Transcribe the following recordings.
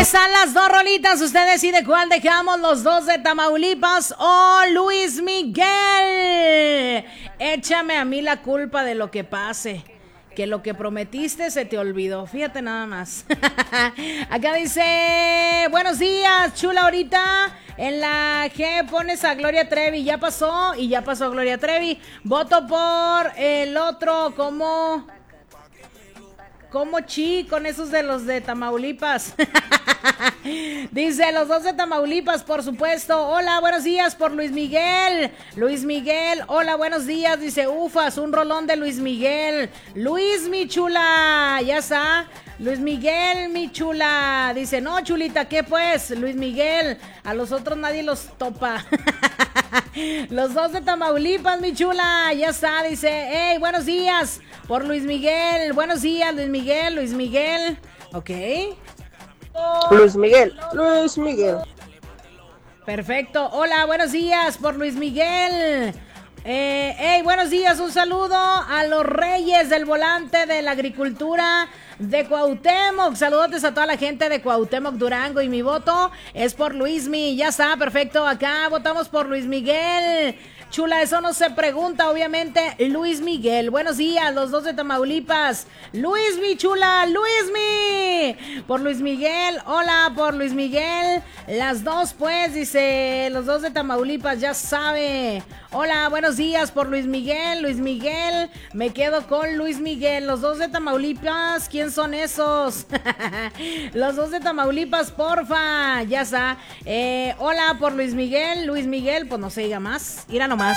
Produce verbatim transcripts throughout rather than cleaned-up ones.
están las dos rolitas. Usted decide cuál dejamos, los dos de Tamaulipas o Luis Miguel. Échame a mí la culpa de lo que pase, que lo que prometiste se te olvidó. Fíjate nada más. Acá dice, buenos días, chula. Ahorita en la G pones a Gloria Trevi. Ya pasó y ya pasó Gloria Trevi. Voto por el otro, como... Como chi, con esos de los de Tamaulipas. Dice, los dos de Tamaulipas, por supuesto. Hola, buenos días por Luis Miguel. Luis Miguel, hola, buenos días. Dice, ufas, un rolón de Luis Miguel. Luis, mi chula, ya está. Luis Miguel, mi chula. Dice, no, chulita, ¿qué pues? Luis Miguel, a los otros nadie los topa. Los dos de Tamaulipas, mi chula, ya está. Dice, hey, buenos días por Luis Miguel. Buenos días, Luis Miguel, Luis Miguel. Ok. Luis Miguel, Luis Miguel. Perfecto. Hola, buenos días por Luis Miguel. Eh, hey, buenos días, un saludo a los reyes del volante de la agricultura de Cuauhtémoc. Saludotes a toda la gente de Cuauhtémoc, Durango, y mi voto es por Luismi. Ya está, perfecto. Acá votamos por Luis Miguel. Chula, eso no se pregunta, obviamente. Luis Miguel, buenos días, los dos de Tamaulipas. Luismi, chula, Luismi. Por Luis Miguel, hola, por Luis Miguel. Las dos, pues, dice, los dos de Tamaulipas, ya sabe. Hola, buenos días por Luis Miguel, Luis Miguel. Me quedo con Luis Miguel. Los dos de Tamaulipas, ¿quién son esos? Los dos de Tamaulipas, porfa. Ya está. Eh, hola por Luis Miguel, Luis Miguel, pues no se diga más. Mira nomás.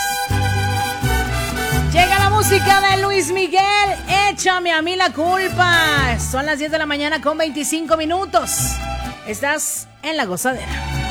Llega la música de Luis Miguel. Échame a mí la culpa. Son las diez de la mañana con veinticinco minutos. Estás en La Gozadera.